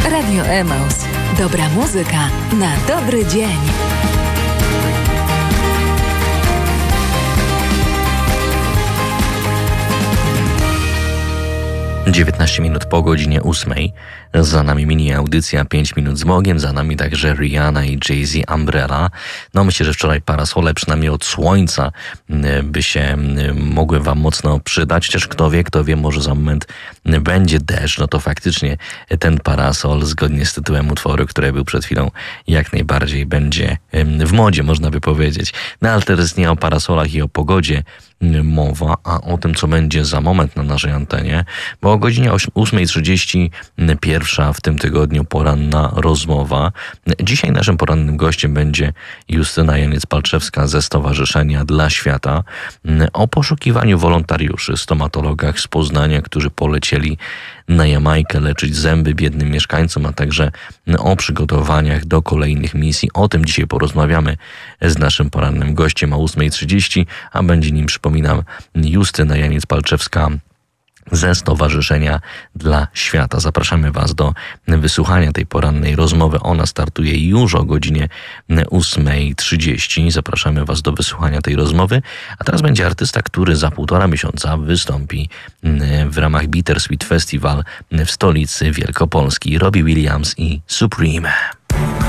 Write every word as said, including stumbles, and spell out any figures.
Radio Emaus. Dobra muzyka na dobry dzień. dziewiętnaście minut po godzinie ósmej. Za nami mini audycja pięć minut z Bogiem, za nami także Rihanna i Jay-Z Umbrella. No myślę, że wczoraj parasole przynajmniej od słońca by się mogły wam mocno przydać, chociaż kto wie, kto wie, może za moment będzie deszcz, no to faktycznie ten parasol zgodnie z tytułem utworu, który był przed chwilą, jak najbardziej będzie w modzie, można by powiedzieć. No ale teraz nie o parasolach i o pogodzie mowa, a o tym, co będzie za moment na naszej antenie, bo o godzinie ósma trzydzieści pierwsza w tym tygodniu poranna rozmowa. Dzisiaj naszym porannym gościem będzie Justyna Janiec-Palczewska ze Stowarzyszenia Dla Świata o poszukiwaniu wolontariuszy, stomatologach z Poznania, którzy polecieli na Jamajkę leczyć zęby biednym mieszkańcom, a także o przygotowaniach do kolejnych misji. O tym dzisiaj porozmawiamy z naszym porannym gościem o ósma trzydzieści, a będzie nim, przypominam, Justyna Janiec-Palczewska ze Stowarzyszenia Dla Świata. Zapraszamy Was do wysłuchania tej porannej rozmowy. Ona startuje już o godzinie ósma trzydzieści. Zapraszamy Was do wysłuchania tej rozmowy. A teraz będzie artysta, który za półtora miesiąca wystąpi w ramach Bittersweet Festival w stolicy Wielkopolski. Robbie Williams i Supreme.